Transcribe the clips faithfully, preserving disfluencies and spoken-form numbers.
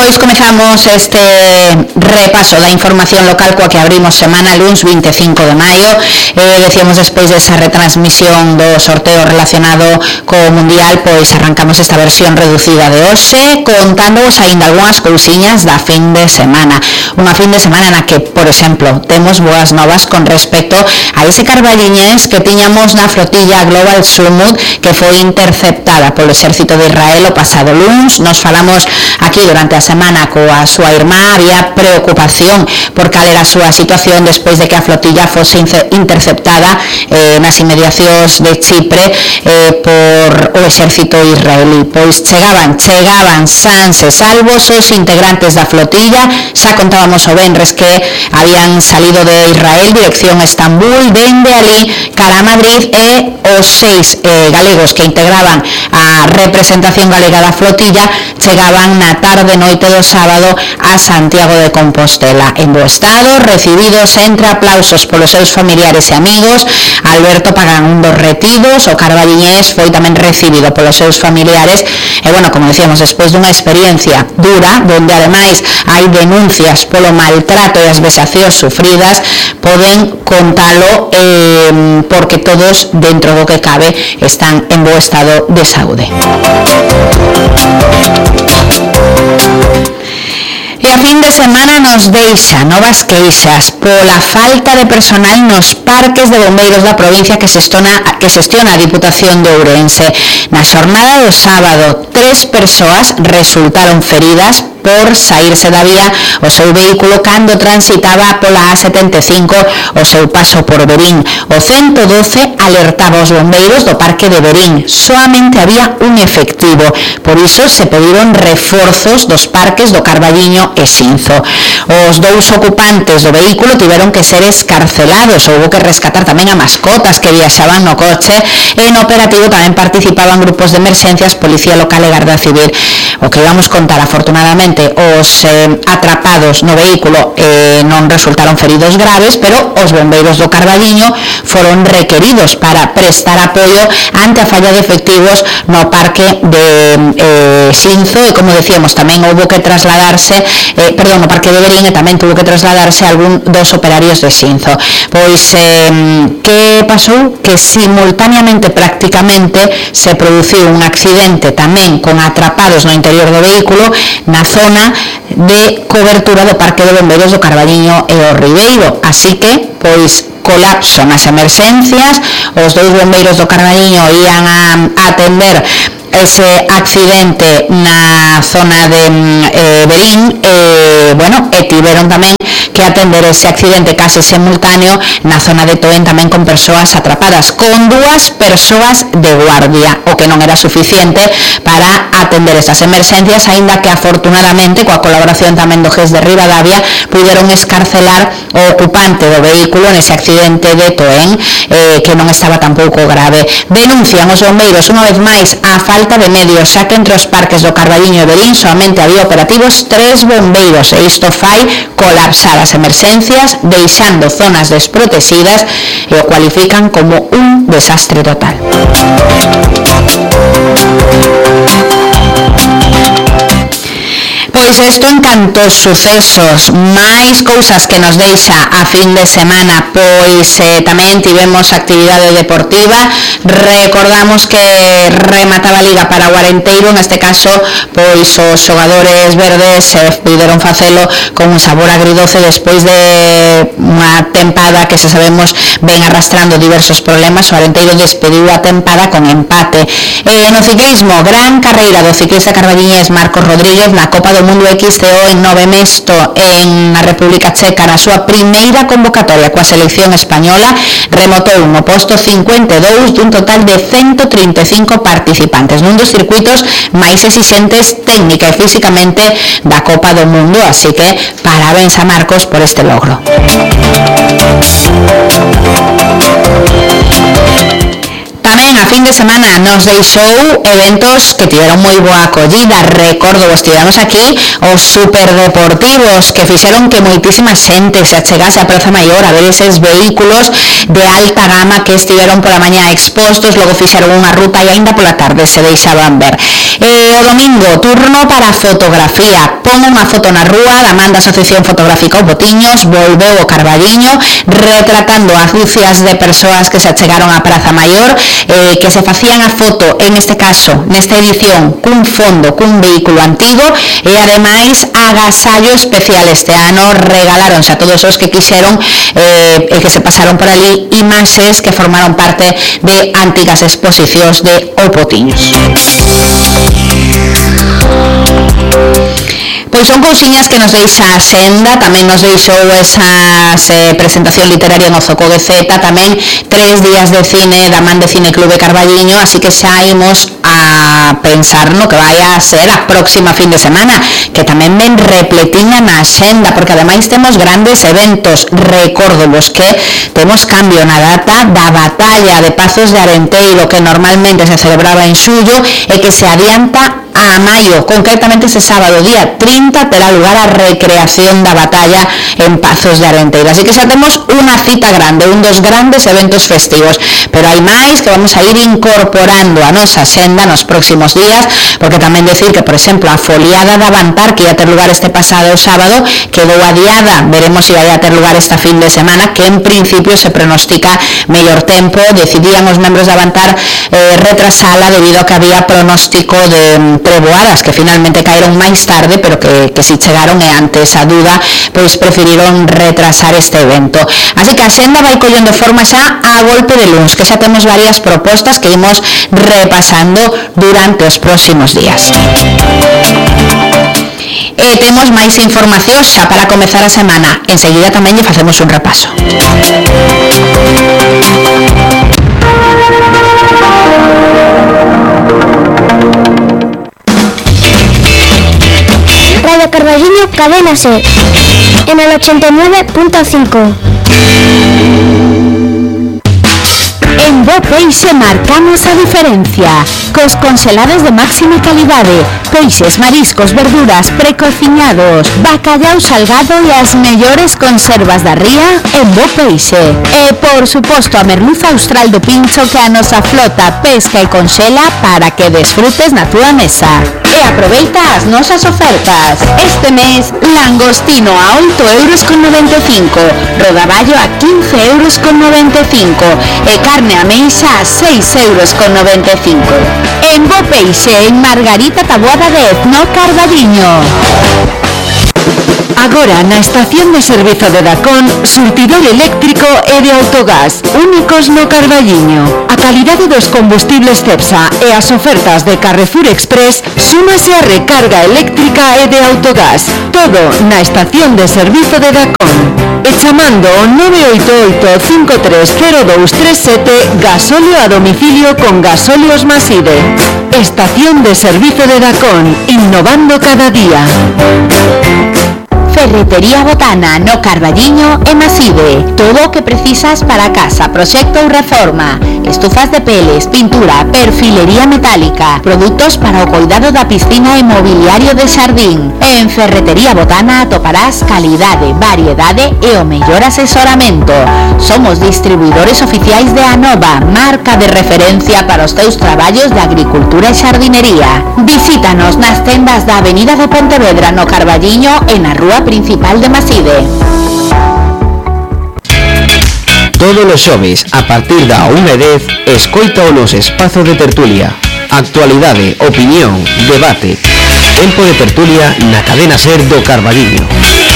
Pois comezamos este repaso da información local coa que abrimos semana luns veinticinco de maio. Eh, decíamos despois desa retransmisión do sorteo relacionado co Mundial, pois arrancamos esta versión reducida de hoxe contándoos aínda algunhas cousiñas da fin de semana. Unha fin de semana na que, por exemplo, temos boas novas con respecto a ese carballiñés que tiñamos na flotilla Global Summit que foi interceptada polo exército de Israel o pasado luns. Nos falamos aquí durante a semana coa súa irmá, había preocupación por cal era a súa situación despois de que a flotilla fose interceptada eh, nas inmediacións de Chipre eh, por o exército israelí. Pois chegaban, chegaban sans e salvos os integrantes da flotilla. Xa contábamos o venres que habían salido de Israel dirección a Estambul, dende ali cara a Madrid, e os seis eh, galegos que integraban a representación galega da flotilla chegaban na tarde noite do sábado a Santiago de Compostela en bo estado, recibidos entre aplausos polos seus familiares e amigos. Alberto Pagán, un dos retidos, o carballiñés, foi tamén recibido polos seus familiares e, bueno, como decíamos, despois dunha experiencia dura, donde ademais hai denuncias polo maltrato e as vexacións sufridas, poden contalo eh, porque todos, dentro do que cabe, están en bo estado de saúde. E a fin de semana nos deixa novas queixas pola falta de personal nos parques de bombeiros da provincia que xestiona, que xestiona a Diputación de Ourense. Na xornada do sábado, tres persoas resultaron feridas por saírse da vía o seu vehículo cando transitaba pola A setenta e cinco o seu paso por Verín. O ciento doce alertaba os bombeiros do parque de Verín. Soamente había un efectivo, por iso se pediron reforzos dos parques do Carballiño e Xinzo. Os dous ocupantes do vehículo tiveron que ser escarcelados. Houbo que rescatar tamén a mascotas que viaxaban no coche, e no operativo tamén participaban grupos de emerxencias, Policía Local e Garda Civil. O que íbamos contar, afortunadamente, os eh, atrapados no vehículo eh, non resultaron feridos graves, pero os bombeiros do Carballiño foron requeridos para prestar apoio ante a falla de efectivos no parque de eh, Xinzo, e como decíamos, tamén houbo que trasladarse eh, perdón, no parque de Verín, e tamén tuvo que trasladarse algún dos operarios de Xinzo. Pois eh, que pasou? Que simultaneamente prácticamente se produciu un accidente tamén con atrapados no interior do vehículo na zona de cobertura do parque de bombeiros do Carballiño e o Ribeiro. Así que, pois, colapso nas emerxencias. Os dous bombeiros do Carballiño ían a, a atender ese accidente na zona de eh, Verín, e, bueno, e tiveron tamén que atender ese accidente case simultáneo na zona de Toén, tamén con persoas atrapadas, con dúas persoas de guardia, o que non era suficiente para atender esas emerxencias, aínda que afortunadamente coa colaboración tamén do G E S de Ribadavia puderon escarcelar o ocupante do vehículo nese accidente de Toén, eh, que non estaba tampouco grave. Denuncian os bombeiros unha vez máis a falta de medios, xa que entre os parques do Carballiño e Verín solamente había operativos tres bombeiros, e isto fai colapsar as emerxencias, deixando zonas desprotegidas, e o cualifican como un desastre total. Pois isto en canto aos sucesos, máis cousas que nos deixa a fin de semana. Pois eh, tamén tivemos actividade deportiva. Recordamos que remataba a Liga para o Arenteiro, neste caso pois os xogadores verdes eh, puderon facelo con un sabor agridoce despois de unha tempada que, se sabemos, ven arrastrando diversos problemas. O Arenteiro despediu a tempada con empate. Eh, no ciclismo, gran carreira do ciclista carballiñés Marcos Rodríguez na Copa do Mundo X C O en Nove Mesto, en a República Checa, na súa primeira convocatoria coa selección española. Remotou no posto cincuenta e dous dun total de ciento trinta e cinco participantes nun dos circuitos máis exixentes técnica e físicamente da Copa do Mundo, así que parabéns a Marcos por este logro. Tamén a fin de semana nos deixou eventos que tiveron moi boa acollida. Recordo, estivemos aquí os superdeportivos, que fixeron que moitísima xente se achegase a Praza Maior a ver eses vehículos de alta gama que estiveron pola mañá expostos, logo fixeron unha ruta e aínda pola tarde se deixaban ver. E O domingo, turno para fotografía. Pon unha foto na rúa da man da Asociación Fotográfica O Botiños, volveu o Carballiño, retratando as dúcias de persoas que se achegaron á Praza Maior, eh, que se facían a foto, en este caso, nesta edición, cun fondo, cun vehículo antigo, e ademais agasallo especial este ano. Regaláronse a todos os que quixeron eh, e que se pasaron por ali imaxes que formaron parte de antigas exposicións de O Botiños. Pois son cousiñas que nos deixa a Senda, tamén nos deixou esa eh, presentación literaria no Zoco de Zeta, tamén tres días de cine da man de Cine Clube Carballiño, así que xa imos a pensar no que vai a ser a próxima fin de semana, que tamén ven repletinha na Xenda, porque ademais temos grandes eventos. Recórdovos que temos cambio na data da batalla de Pazos de Arenteiro, que normalmente se celebraba en xullo e que se adianta a maio, concretamente ese sábado, día trinta, terá lugar a recreación da batalla en Pazos de Arenteiro. Así que xa temos unha cita grande, un dos grandes eventos festivos, pero hai máis que vamos a ir incorporando a nosa xenda nos próximos días, porque tamén decir que, por exemplo, a foliada da Bantar, que ia ter lugar este pasado sábado, quedou adiada. Veremos se vai a ter lugar esta fin de semana, que en principio se pronostica mellor tempo. Decidían os membros da Bantar eh, retrasala debido a que había pronóstico de treboadas que finalmente caeron máis tarde, pero que, que si chegaron e antes a duda, pois preferiron retrasar este evento. Así que a xenda vai collendo forma xa a golpe de luns, que xa temos varias propostas que imos repasando durante os próximos días. E temos máis información xa para comezar a semana. Enseguida tamén lle facemos un repaso. Radio Carballiño, Cadena SER, en el ochenta y nueve punto cinco. En Bo Peixe marcamos a diferencia. Cos congelados de máxima calidade, peixes, mariscos, verduras, precociñados, bacallau salgado e as mellores conservas da ría en Bo Peixe. E, por suposto, a merluza austral do pincho que a nosa flota pesca e conxela para que desfrutes na túa mesa. E aproveita as nosas ofertas. Este mes, langostino a oito euros con noventa e cinco, rodaballo a quince euros con noventa e cinco e carne a meixa a seis euros con noventa e cinco. En Bo Peixe, en Margarita Taboada de Etno, Carballiño. Agora na estación de servizo de Dacón, surtidor eléctrico e de autogás, únicos no Carballiño. A calidade dos combustibles Cepsa e as ofertas de Carrefour Express súmase a recarga eléctrica e de autogás. Todo na estación de servizo de Dacón. E chamando o nove oito oito, cinco tres cero dous tres sete, gasóleo a domicilio con Gasóleos Maside. Estación de servizo de Dacón, innovando cada día. Ferretería Botana, no Carballiño e Maside. Todo o que precisas para casa, proxecto ou reforma. Estufas de peles, pintura, perfilería metálica, produtos para o cuidado da piscina e mobiliario de xardín. En Ferretería Botana atoparás calidade, variedade e o mellor asesoramento. Somos distribuidores oficiais de Anova, marca de referencia para os teus traballos de agricultura e xardinería. Visítanos nas tendas da Avenida de Pontevedra, no Carballiño e na Rúa Principal de Maside. Todos os xoves, a partir da unha e dez, escoita o nos espazo de tertulia. Actualidade, opinión, debate. Tempo de tertulia na Cadena SER do Carballiño.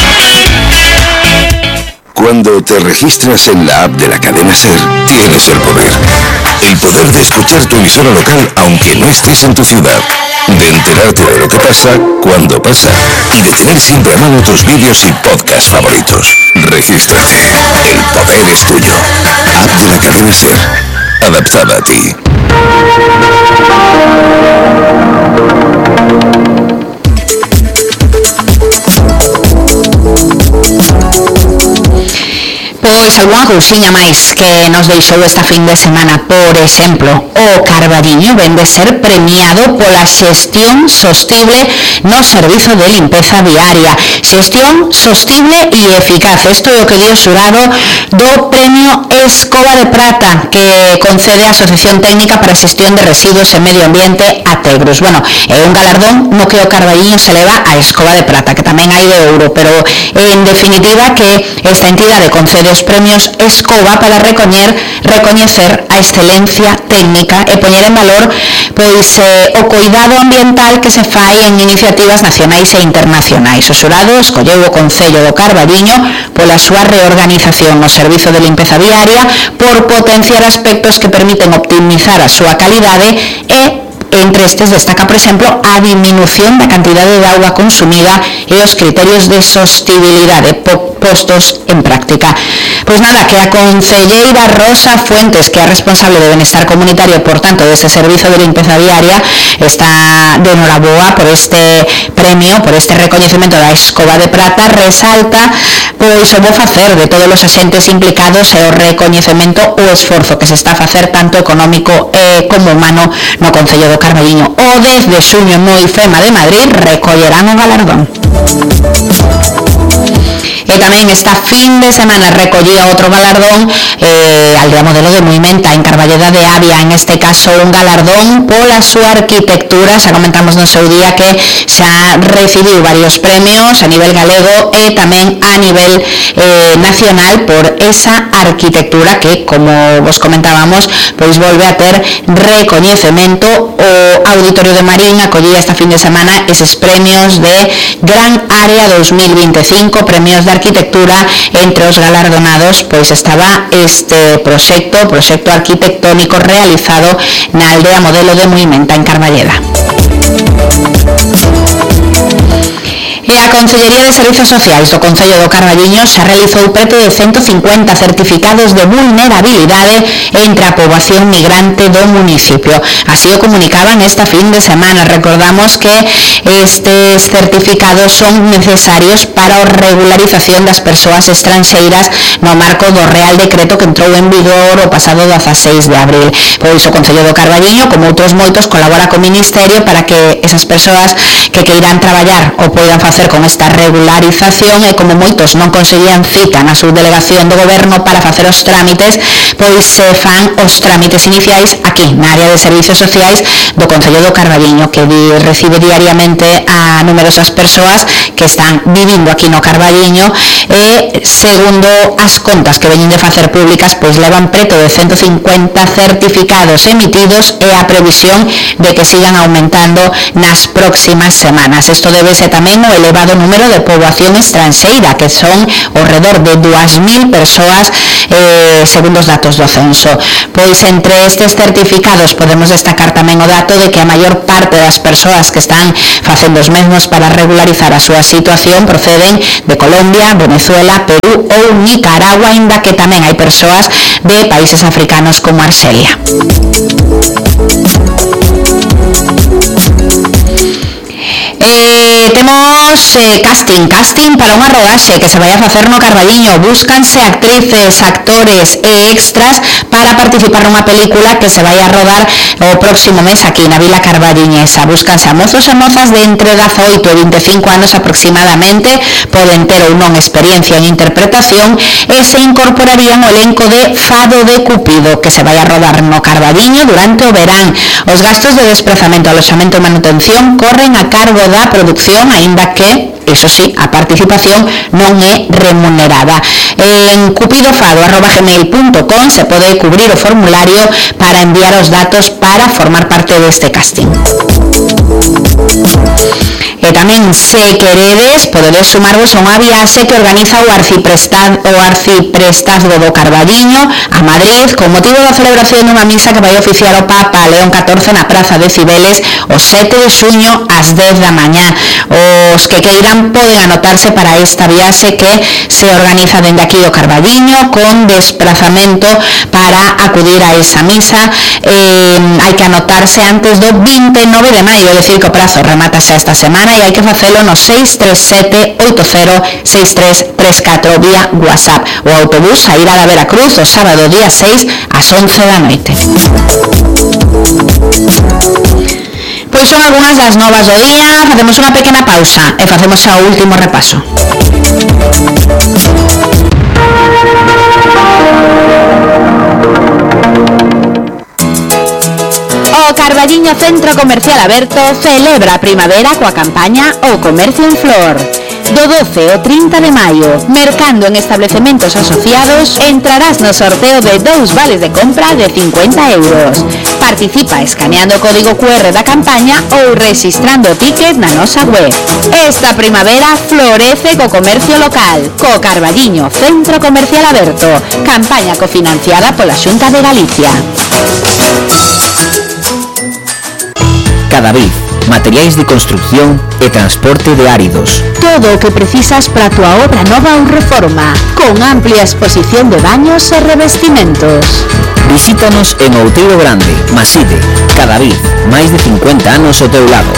Cuando te registras en la app de la Cadena SER, tienes el poder. El poder de escuchar tu emisora local aunque no estés en tu ciudad. De enterarte de lo que pasa, cuando pasa. Y de tener siempre a mano tus vídeos y podcasts favoritos. Regístrate. El poder es tuyo. App de la Cadena SER. Adaptada a ti. Pois Pois algunha cousiña máis que nos deixou esta fin de semana. Por exemplo, o Carballiño ven de ser premiado pola xestión sostible no servizo de limpeza viaria. Xestión sostible e eficaz. Isto é o que dio o xurado do premio Escoba de Prata que concede a Asociación Técnica para a Xestión de Residuos e Medio Ambiente a Tegrus. Bueno, é un galardón no que o Carballiño se leva a Escoba de Prata, que tamén hai de ouro, pero en definitiva que esta entidade concede os premios Escoba para recoñer, recoñecer a excelencia técnica e poñer en valor pois eh, o cuidado ambiental que se fai en iniciativas nacionais e internacionais. O xurado escolleu o Concello do Carballiño pola súa reorganización no servizo de limpeza viaria, por potenciar aspectos que permiten optimizar a súa calidade e entre estes destaca, por exemplo, a disminución da cantidade de auga consumida e os criterios de sostibilidade postos en práctica. Pois nada, que a concelleira Rosa Fuentes, que é responsable de Benestar Comunitario, por tanto, deste servizo de limpeza diaria, está de noraboa por este premio, por este recoñecemento da Escoba de Prata, resalta pois o bo facer de todos os axentes implicados e o recoñecemento o esforzo que se está a facer tanto económico eh, como humano no Concello do Carballiño. O dez de xuño no IFEMA de Madrid recollerán o galardón. E tamén esta fin de semana recollía outro galardón eh, Aldea Modelo de Muimenta en Carballeda de Avia, en este caso un galardón pola súa arquitectura. Xa comentamos no seu día que xa recibiu varios premios a nivel galego e tamén a nivel eh, nacional por esa arquitectura que, como vos comentábamos, pois volve a ter recoñecemento. O Auditorio de Marín acollía esta fin de semana eses premios de Gran Área dos mil veinticinco, premios de arquitectura. Entre os galardonados pois estaba este proxecto, proxecto arquitectónico realizado na Aldea Modelo de Muimenta en Carballeda. E a Consellería de Servizos Sociais do Concello do Carballiño xa realizou preto de ciento cincuenta certificados de vulnerabilidade entre a poboación migrante do municipio. Así o comunicaban esta fin de semana. Recordamos que estes certificados son necesarios para a regularización das persoas estranxeiras no marco do Real Decreto que entrou en vigor o pasado dezaseis de abril. Pois o Concello do Carballiño, como outros moitos, colabora co Ministerio para que esas persoas que queiran traballar o poidan facer con esta regularización, e como moitos non conseguían cita na subdelegación do goberno para facer os trámites, pois se fan os trámites iniciais aquí na área de servizos sociais do Concello do Carballiño, que di, recibe diariamente a numerosas persoas que están vivindo aquí no Carballiño e, segundo as contas que veñen de facer públicas, pois levan preto de ciento cincuenta certificados emitidos e a previsión de que sigan aumentando nas próximas semanas. Isto debese tamén ao elevado número de poboación estranxeira, que son ao redor de dúas mil persoas, eh, segundo os datos do censo. Pois entre estes certificados podemos destacar tamén o dato de que a maior parte das persoas que están facendo os mesmos para regularizar a súa situación proceden de Colombia, Venezuela, Perú ou Nicaragua, aínda que tamén hai persoas de países africanos como Arxelia. Eh, temos eh, casting, casting para unha rodaxe que se vai a facer no Carballiño. Búscanse actrices, actores e extras para participar nunha película que se vai a rodar o próximo mes aquí na Vila Carballiñesa. Búscanse a mozos e mozas de entre dezaoito e veinticinco anos aproximadamente, poden ter ou non experiencia en interpretación e se incorporarían ao elenco de Fado de Cupido, que se vai a rodar no Carballiño durante o verán. Os gastos de desplazamento, aloxamento e manutención corren a cargo da producción, aínda que, iso sí, a participación non é remunerada. En cupidofado arroba gmail punto com se pode cubrir o formulario para enviar os datos para formar parte deste casting. E tamén, se queredes, podedes sumarvos a unha viaxe que organiza o Arciprestazgo, o Arciprestazgo do Carballiño a Madrid con motivo da celebración dunha misa que vai oficiar o Papa León catorce na Praza de Cibeles o sete de xuño ás dez da mañá. Os que queiran poden anotarse para esta viaxe que se organiza dende aquí do Carballiño con desplazamento para acudir a esa misa. Eh, hai que anotarse antes do vinte e nove de maio, é dicir que o prazo remata xa esta semana, semana e hai que facelo no seis tres sete oito cero seis tres tres catro vía WhatsApp. O autobús a ir a la Veracruz o sábado día seis ás once da noite. Pois son algunhas das novas do día, facemos unha pequena pausa e facemos xa o último repaso. O Carballiño Centro Comercial Aberto celebra a primavera coa campaña O Comercio en Flor. Do doce ao trinta de maio, mercando en establecementos asociados, entrarás no sorteo de dous vales de compra de cincuenta euros. Participa escaneando o código cu erre da campaña ou registrando o ticket na nosa web. Esta primavera florece co comercio local, co Carballiño Centro Comercial Aberto. Campaña cofinanciada pola Xunta de Galicia. Cadavid, materiais de construcción e transporte de áridos. Todo o que precisas para a túa obra nova ou reforma, con amplia exposición de baños e revestimentos. Visítanos en Outeiro Grande, Maside. Cadavid, máis de cincuenta anos ao teu lado.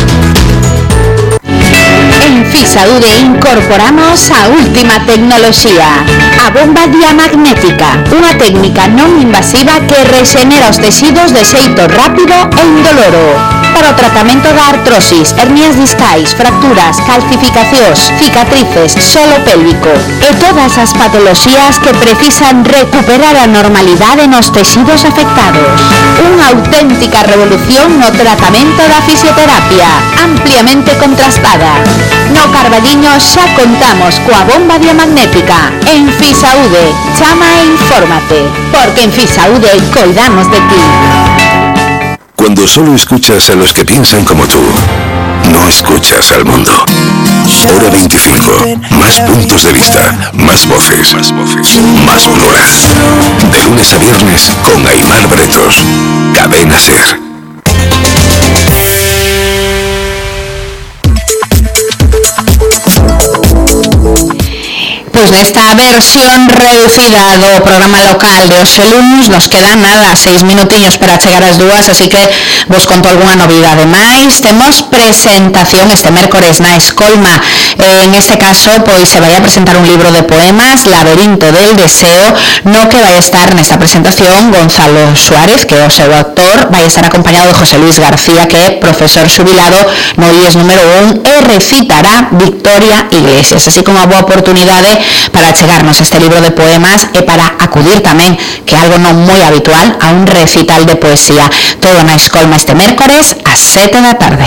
En Fisaúde incorporamos a última tecnoloxía, a bomba diamagnética, unha técnica non invasiva que rexenera os tecidos de xeito rápido e indoloro. Para o tratamento da artrosis, hernias discais, fracturas, calcificacións, cicatrices, solo pélvico e todas as patoloxías que precisan recuperar a normalidade nos tecidos afectados. Unha auténtica revolución no tratamento da fisioterapia, ampliamente contrastada. No Carballiño xa contamos coa bomba diamagnética. En Fisaúde, chama e infórmate, porque en Fisaúde coidamos de ti. Cuando solo escuchas a los que piensan como tú, no escuchas al mundo. Hora veinticinco. Más puntos de vista, más voces, más voces, más colores. De lunes a viernes con Aimar Bretos. Cadena SER. Pois nesta versión reducida do programa local de Oxe Luns nos quedan nada, seis minutiños para chegar ás dúas, así que vos conto algunha novidade máis. Temos presentación este mércores na Escolma, eh, en este caso pois se vai a presentar un libro de poemas, Laberinto del Deseo, no que vai estar nesta presentación Gonzalo Suárez, que é o seu autor, vai estar acompañado de José Luis García, que é profesor xubilado no I E S número un, e recitará Victoria Iglesias, así como a boa oportunidade para chegarnos este libro de poemas e para acudir tamén, que é algo non moi habitual, a un recital de poesía. Todo na Escolma este mércores ás sete da tarde.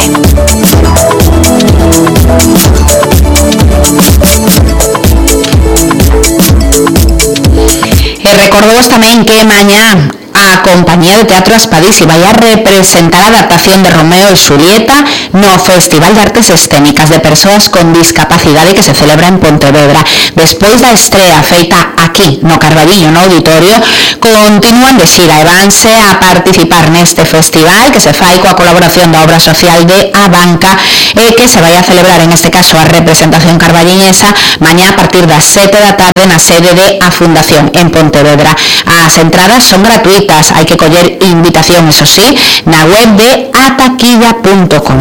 E recordamos tamén que mañá a Compañía de Teatro Aspadisi vai a representar a adaptación de Romeo e Xulieta no Festival de Artes Escénicas de Persoas con Discapacidade que se celebra en Pontevedra. Despois da estrea feita aquí no Carballiño, no Auditorio, continúan de xira e vanse a participar neste festival que se fai coa colaboración da obra social de A Banca e que se vai a celebrar en este caso a representación carballiñesa mañá a partir das sete da tarde na sede de A Fundación en Pontevedra. As entradas son gratuitas, hai que coller invitación, eso sí, na web de ataquilla punto com.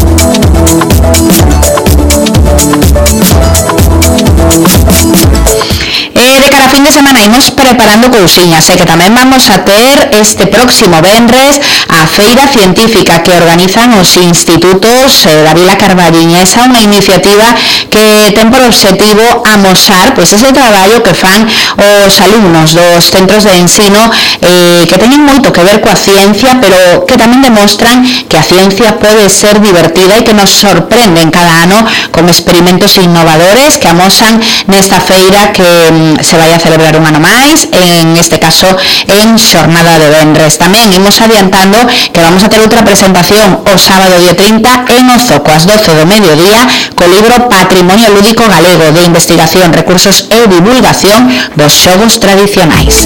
E de cara a fin de semana imos preparando cousiñas, e que tamén vamos a ter este próximo venres a Feira Científica que organizan os institutos eh, da Vila Carballiñesa, unha iniciativa que ten por obxectivo amosar pois, ese traballo que fan os alumnos dos centros de ensino eh, que teñen moito que ver coa ciencia, pero que tamén demostran que a ciencia pode ser divertida e que nos sorprenden cada ano con experimentos innovadores que amosan nesta feira que se vai a celebrar un ano máis, en este caso en xornada de venres. Tamén imos adiantando que vamos a ter outra presentación o sábado día trinta en Ozoco ás doce do mediodía co libro Patrimonio Lúdico Galego de Investigación, Recursos e Divulgación dos xogos tradicionais.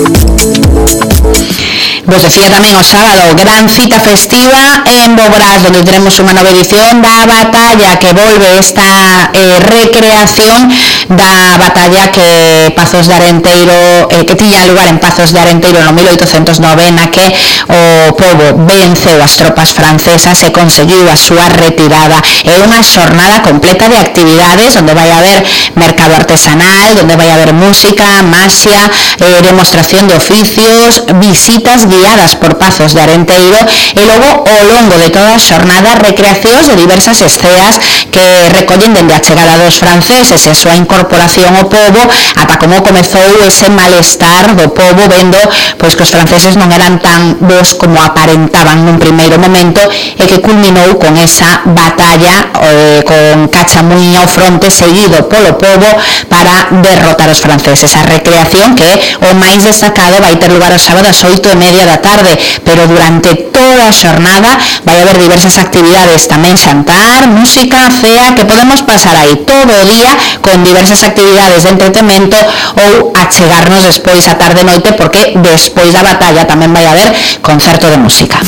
Vos decía tamén o sábado, gran cita festiva en Boborás, donde teremos unha nova edición da batalla que volve esta eh, recreación da batalla que Pazos de Arenteiro eh, que tiña lugar en Pazos de Arenteiro no mil oitocentos nove, na que o pobo venceu as tropas francesas e conseguiu a súa retirada. É unha xornada completa de actividades onde vai haber mercado artesanal, onde vai haber música, maxia, eh, demostración de oficios, visitas guiadas por Pazos de Arenteiro e logo ao longo de toda a xornada recreacións de diversas esceas que recollen dende a chegada dos franceses e a súa incorporación ao pobo ata como comezou ese malestar do pobo vendo pois que os franceses non eran tan bons como aparentaban nun primeiro momento e que culminou con esa batalla eh, con Cachamui ao fronte seguido polo pobo para derrotar os franceses. A recreación que o máis destacado vai ter lugar o sábado ás oito e media da tarde, pero durante toda a xornada vai haber diversas actividades, tamén xantar, música, cea, que podemos pasar aí todo o día con diversas actividades de entretenimento ou achegarnos despois a tarde e noite, porque despois da batalla tamén vai haber concerto de música.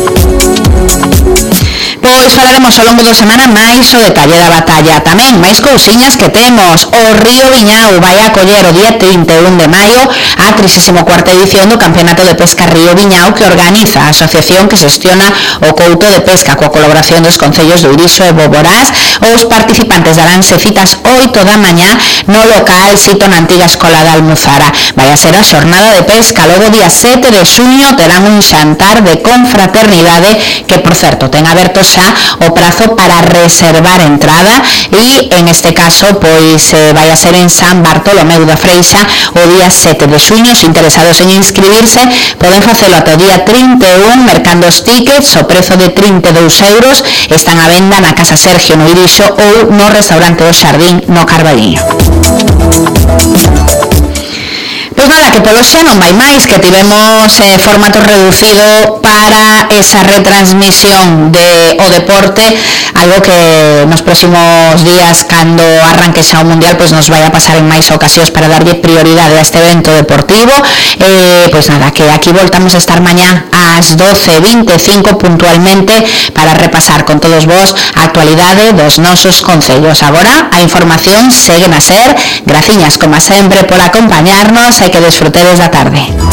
Pois falaremos ao longo da semana máis o detalle da batalla, tamén máis cousiñas que temos. O Río Viñao vai acoller o día trinta e un de maio a trigésima cuarta edición do Campeonato de Pesca Río Viñao que organiza a asociación que xestiona o couto de pesca coa colaboración dos concellos de Ouriso e Boborás. Os participantes daranse citas oito da mañá no local sito na antiga escola da Almuzara. Vai a ser a xornada de pesca. Logo día sete de xuño terán un xantar de confraternidade que, por certo, ten aberto xa o prazo para reservar entrada e en este caso pois eh, vai a ser en San Bartolomeu da Freixa o día sete de xuño. Os interesados en inscribirse poden facelo ata o día trinta e un mercando os tickets. O prezo de trinta e dous euros están á venda na Casa Sergio no Irixo ou no restaurante do Xardín no Carballiño. Pois nada, que polo xa non vai máis, que tivemos eh, formato reducido para esa retransmisión de o deporte, algo que nos próximos días, cando arranque xa o Mundial, pois nos vai a pasar en máis ocasións para darlle prioridade a este evento deportivo. Eh, pois nada, que aquí voltamos a estar mañá ás doce e vinte e cinco puntualmente para repasar con todos vos a actualidade dos nosos concellos. Agora a información segue a ser. Graciñas, como sempre, por acompañarnos e que desfrutedes da tarde.